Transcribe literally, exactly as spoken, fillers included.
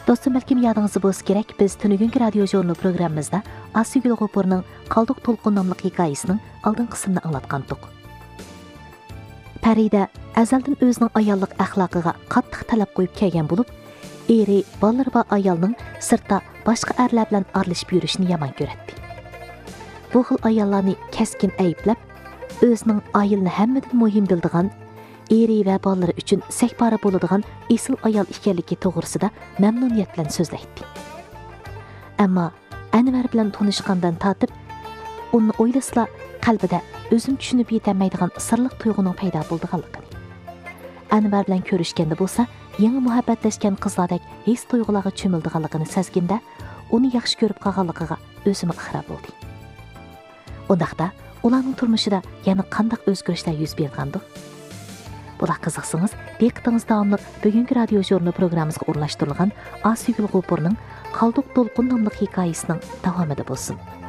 Dostum, belki yadınızı bolsa gerek, biz tünügünkü radyo jurnu programımızda Asygül Gopur'nun Qaldık Tolqun namlıq hikayesinin aldın kısmını anlatqandık. Pəride əzəldən özünün ayallıq əxlaqıga qattiq tələb qoyub kelgan bo'lib, eri balları va ayalның sirtda boshqa erlar bilan aralashib yurishni yomon ko'radi. Bu xil ayollarni keskin ayblab, o'zining ayilni hammadan muhim bildigan, eri va balları uchun sakbara bo'ladigan esil ayol ekanligi to'g'risida mamnuniyat bilan so'zlaydi. Ammo Anvar bilan tanishgandan tortib, uni o'ylasla qalbida o'zim tushunib yetolmaydigan sirliq tuyg'uning paydo bo'lganligini. Anvar bilan ko'rishganda bo'lsa, yangi muhabbatlashgan qizlardek his tuyg'ularga cho'mildiganligini sezganda, uni yaxshi ko'rib qolganligiga o'zim iqror bo'ldim. Undaqda ularning turmushida yana qanday o'zgarishlar yuz bergandi? Bular qiziqsangiz, diqqatingiz davomli bugungi radio jurnu programmamizga o'rnashtirilgan Asygül Gopur'ning Qaldık Tolqun namlıq hikoyasining davomida bo'lsin.